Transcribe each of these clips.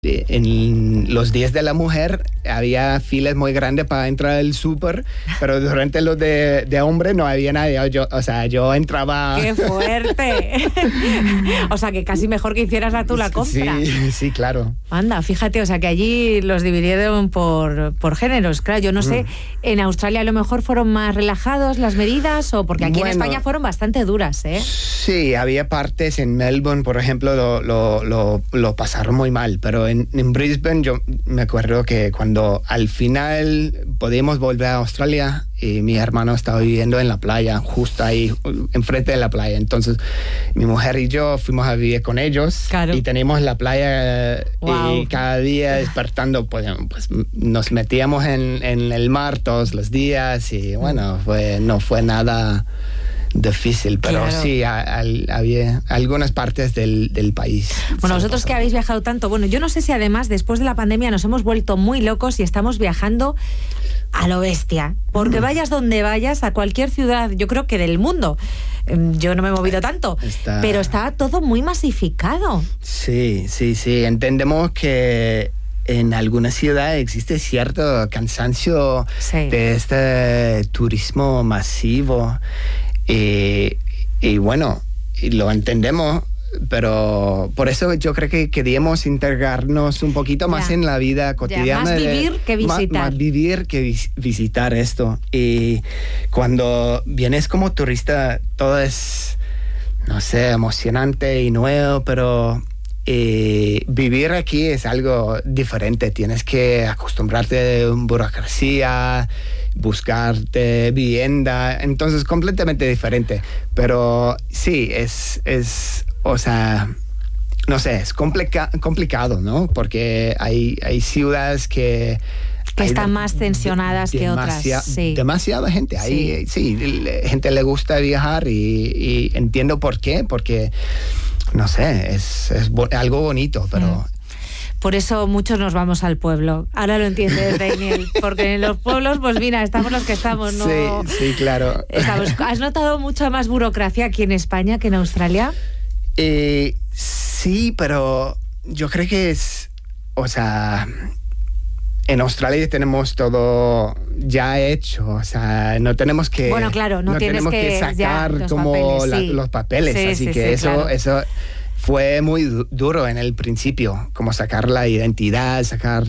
En los días de la mujer había filas muy grandes para entrar al súper, pero durante los de hombre no había nadie. Yo entraba... ¡Qué fuerte! O sea, que casi mejor que hicieras tú la compra. Sí, claro. Anda, fíjate, o sea, que allí los dividieron por géneros. Claro, yo no sé, en Australia a lo mejor fueron más relajados las medidas, o porque aquí en España fueron bastante duras, ¿eh? Sí, había partes en Melbourne, por ejemplo, lo pasaron muy mal, pero en Brisbane yo me acuerdo que cuando al final podíamos volver a Australia y mi hermano estaba viviendo en la playa, justo ahí enfrente de la playa. Entonces mi mujer y yo fuimos a vivir con ellos. Claro. Y teníamos la playa. Wow. Y cada día despertando pues nos metíamos en el mar todos los días y bueno, no fue nada difícil, pero claro. Sí, había algunas partes del país. Bueno, vosotros que habéis viajado tanto, bueno, yo no sé si además después de la pandemia nos hemos vuelto muy locos y estamos viajando a lo bestia, porque vayas donde vayas, a cualquier ciudad, yo creo que del mundo, yo no me he movido tanto, pero está todo muy masificado. Sí, entendemos que en algunas ciudades existe cierto cansancio de este turismo masivo. Y bueno, lo entendemos, pero por eso yo creo que queríamos integrarnos un poquito más en la vida cotidiana. Más vivir que visitar. Más vivir que visitar esto. Y cuando vienes como turista, todo es, no sé, emocionante y nuevo, pero vivir aquí es algo diferente. Tienes que acostumbrarte a burocracia, buscarte vivienda, entonces completamente diferente. Pero sí, es o sea, no sé, es complicado, ¿no? Porque hay ciudades que están más tensionadas que otras. Sí. Demasiada gente. Gente le gusta viajar y entiendo por qué, porque no sé, es algo bonito, pero... Por eso muchos nos vamos al pueblo. Ahora lo entiendes, Daniel, porque en los pueblos, pues mira, estamos los que estamos, ¿no? Sí, claro. ¿Has notado mucha más burocracia aquí en España que en Australia? Sí, pero yo creo que es... O sea... En Australia tenemos todo ya hecho, o sea, no tenemos que... Bueno, claro, no tienes que sacar los como papeles, los papeles, así que eso fue muy duro en el principio, como sacar la identidad,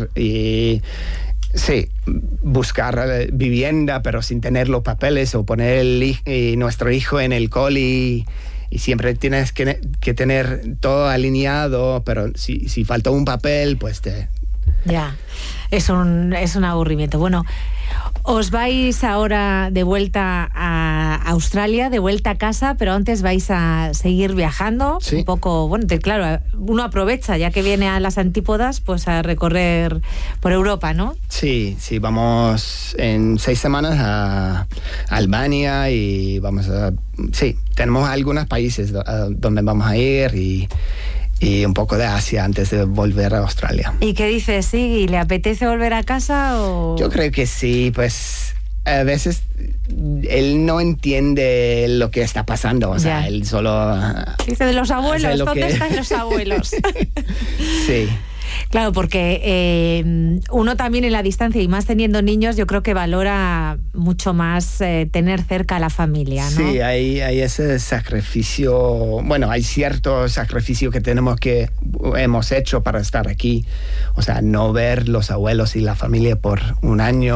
buscar vivienda, pero sin tener los papeles, o poner nuestro hijo en el coli, y siempre tienes que tener todo alineado, pero si falta un papel, pues Ya, es un aburrimiento. Bueno, os vais ahora de vuelta a Australia, de vuelta a casa, pero antes vais a seguir viajando. Sí. Un poco, bueno, claro, uno aprovecha, ya que viene a las antípodas, pues a recorrer por Europa, ¿no? Sí, vamos en 6 semanas a Albania y tenemos algunos países donde vamos a ir y un poco de Asia antes de volver a Australia. ¿Y qué dices? ¿Sí? ¿Le apetece volver a casa o...? Yo creo que sí, pues a veces él no entiende lo que está pasando, o sea, él solo... Dice, de los abuelos, ¿dónde están los abuelos? Sí. Claro, porque uno también en la distancia, y más teniendo niños, yo creo que valora mucho más tener cerca a la familia, ¿no? Sí, hay ese sacrificio, bueno, hay cierto sacrificio que hemos hecho para estar aquí, o sea, no ver los abuelos y la familia por un año,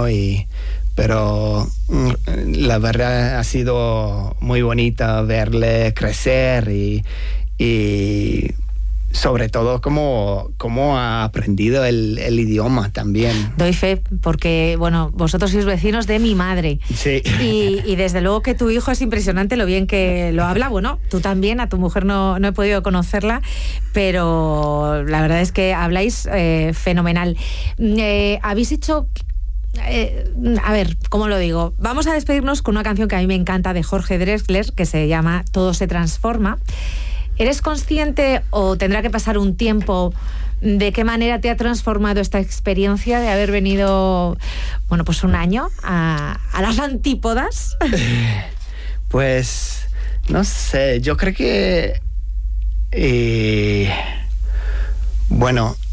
pero la verdad ha sido muy bonita verle crecer y sobre todo cómo ha aprendido el idioma también. Doy fe, porque, bueno, vosotros sois vecinos de mi madre. Sí. Y desde luego que tu hijo es impresionante lo bien que lo habla. Bueno, tú también, a tu mujer no he podido conocerla, pero la verdad es que habláis fenomenal. Habéis hecho... a ver, ¿cómo lo digo? Vamos a despedirnos con una canción que a mí me encanta de Jorge Drexler, que se llama Todo se transforma. ¿Eres consciente o tendrá que pasar un tiempo de qué manera te ha transformado esta experiencia de haber venido, bueno, pues un año a las antípodas? Pues, no sé, yo creo que... bueno,